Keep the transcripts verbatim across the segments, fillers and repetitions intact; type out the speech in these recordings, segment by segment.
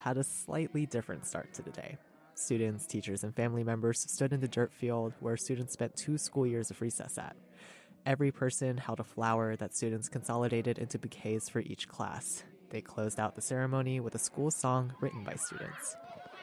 had a slightly different start to the day. Students, teachers, and family members stood in the dirt field where students spent two school years of recess at. Every person held a flower that students consolidated into bouquets for each class. They closed out the ceremony with a school song written by students.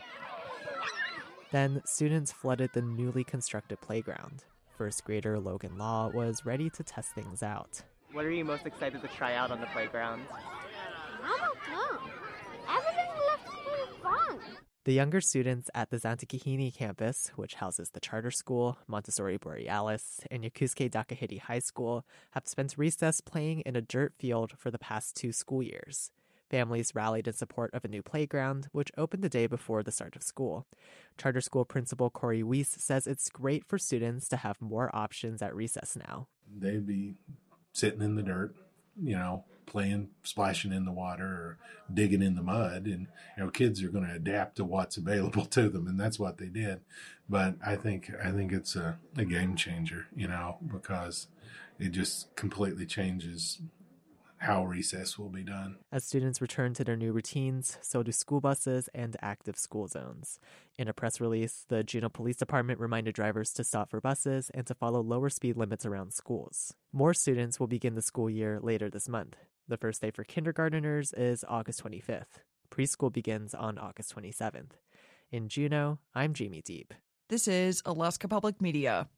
Then, students flooded the newly constructed playground. First grader Logan Law was ready to test things out. What are you most excited to try out on the playground? I don't know. Everything looks pretty fun. The younger students at the Zantakahini campus, which houses the charter school, Montessori Borealis, and Yokosuke Dakahiti High School, have spent recess playing in a dirt field for the past two school years. Families rallied in support of a new playground, which opened the day before the start of school. Charter school principal Corey Weiss says it's great for students to have more options at recess now. They'd be sitting in the dirt, you know, playing, splashing in the water or digging in the mud. And, you know, kids are going to adapt to what's available to them. And that's what they did. But I think, I think it's a, a game changer, you know, because it just completely changes how recess will be done. As students return to their new routines, so do school buses and active school zones. In a press release, the Juneau Police Department reminded drivers to stop for buses and to follow lower speed limits around schools. More students will begin the school year later this month. The first day for kindergarteners is August twenty-fifth. Preschool begins on August twenty-seventh. In Juneau, I'm Jamie Deep. This is Alaska Public Media.